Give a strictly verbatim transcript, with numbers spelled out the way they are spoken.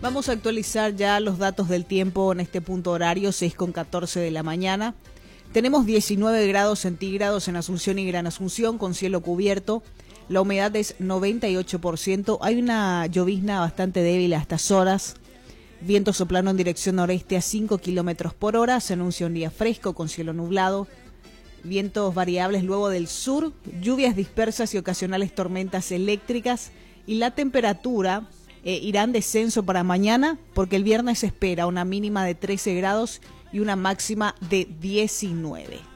Vamos a actualizar ya los datos del tiempo en este punto horario, seis con catorce de la mañana. Tenemos diecinueve grados centígrados en Asunción y Gran Asunción, con cielo cubierto. La humedad es noventa y ocho por ciento. Hay una llovizna bastante débil a estas horas. Viento soplando en dirección noreste a cinco kilómetros por hora. Se anuncia un día fresco con cielo nublado. Vientos variables luego del sur. Lluvias dispersas y ocasionales tormentas eléctricas. Y la temperatura eh, irá en descenso para mañana, porque el viernes se espera una mínima de trece grados y una máxima de diecinueve.